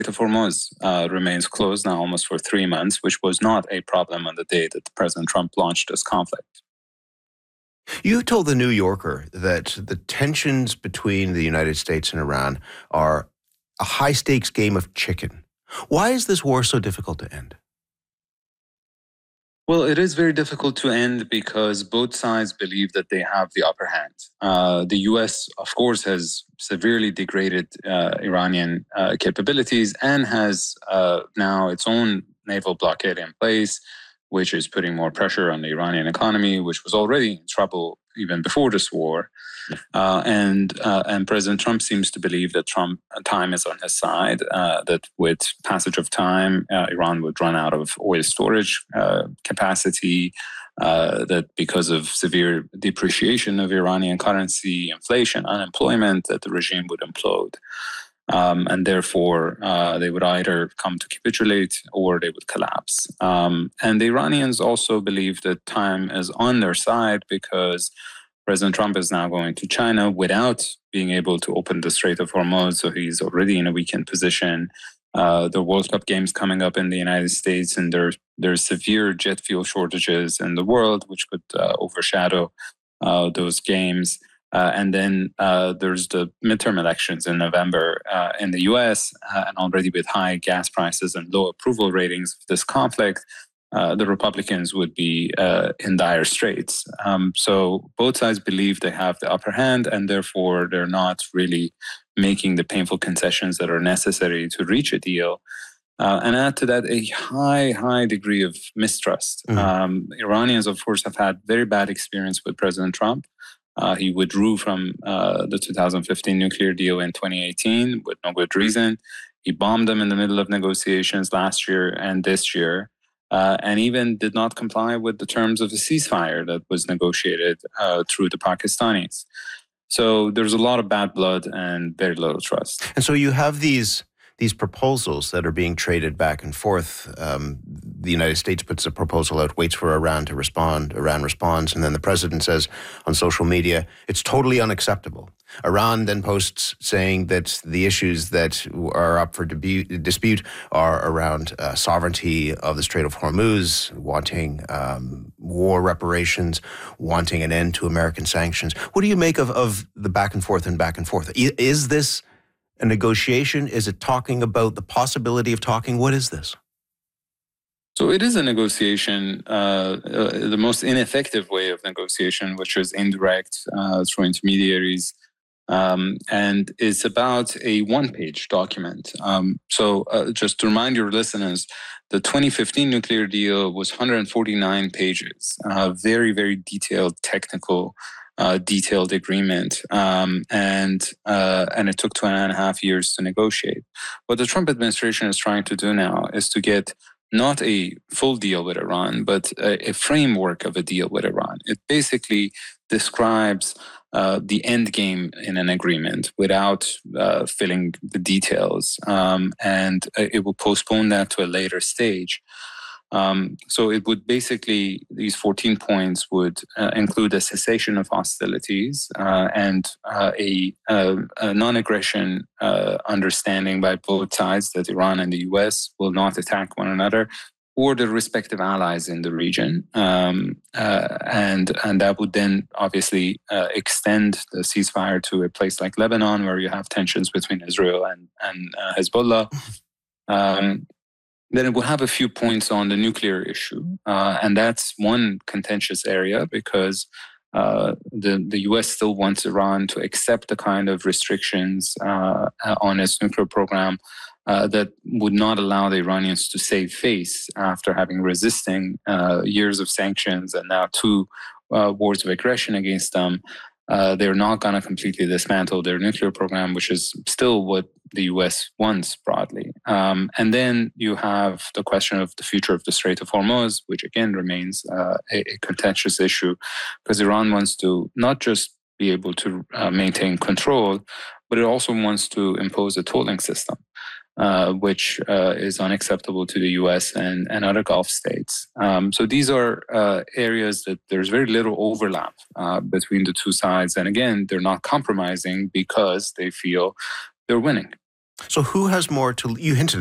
of Hormuz remains closed now almost for 3 months, which was not a problem on the day that President Trump launched this conflict. You told the New Yorker that the tensions between the United States and Iran are a high-stakes game of chicken. Why is this war so difficult to end? Well, it is very difficult to end because both sides believe that they have the upper hand. The U.S., of course, has severely degraded Iranian capabilities and has now its own naval blockade in place, which is putting more pressure on the Iranian economy, which was already in trouble even before this war. And President Trump seems to believe that time is on his side, that with passage of time, Iran would run out of oil storage capacity, that because of severe depreciation of Iranian currency, inflation, unemployment, that the regime would implode. And therefore, they would either come to capitulate or they would collapse. And the Iranians also believe that time is on their side because President Trump is now going to China without being able to open the Strait of Hormuz, so he's already in a weakened position. The World Cup games coming up in the United States, and there's severe jet fuel shortages in the world, which could overshadow those games. And then there's the midterm elections in November in the US, and already with high gas prices and low approval ratings of this conflict, the Republicans would be in dire straits. So both sides believe they have the upper hand, and therefore they're not really making the painful concessions that are necessary to reach a deal. And add to that a high degree of mistrust. Iranians, of course, have had very bad experience with President Trump. He withdrew from the 2015 nuclear deal in 2018 with no good reason. He bombed them in the middle of negotiations last year and this year, and even did not comply with the terms of the ceasefire that was negotiated through the Pakistanis. So there's a lot of bad blood and very little trust. And so you have these proposals that are being traded back and forth. The United States puts a proposal out, waits for Iran to respond. Iran responds, and then the president says on social media, it's totally unacceptable. Iran then posts saying that the issues that are up for dispute are around sovereignty of the Strait of Hormuz, wanting war reparations, wanting an end to American sanctions. What do you make of the back and forth and back and forth? Is this a negotiation? Is it talking about the possibility of talking? What is this? So it is a negotiation, the most ineffective way of negotiation, which is indirect through intermediaries. And it's about a one-page document. So just to remind your listeners, the 2015 nuclear deal was 149 pages, very, very detailed, detailed agreement, and it took 2.5 years to negotiate. What the Trump administration is trying to do now is to get not a full deal with Iran, but a framework of a deal with Iran. It basically describes the end game in an agreement without filling the details, and it will postpone that to a later stage. So it would basically, these 14 points would include a cessation of hostilities and a non-aggression understanding by both sides that Iran and the US will not attack one another or their respective allies in the region. And that would then obviously extend the ceasefire to a place like Lebanon, where you have tensions between Israel and Hezbollah. Then it will have a few points on the nuclear issue. And that's one contentious area because the US still wants Iran to accept the kind of restrictions on its nuclear program that would not allow the Iranians to save face after having resisting years of sanctions and now 2 wars of aggression against them. They're not going to completely dismantle their nuclear program, which is still what the US wants broadly. And then you have the question of the future of the Strait of Hormuz, which again remains a contentious issue because Iran wants to not just be able to maintain control, but it also wants to impose a tolling system, which is unacceptable to the US and other Gulf states. So these are areas that there's very little overlap between the two sides. And again, they're not compromising because they feel they're winning. So who has more to, you hinted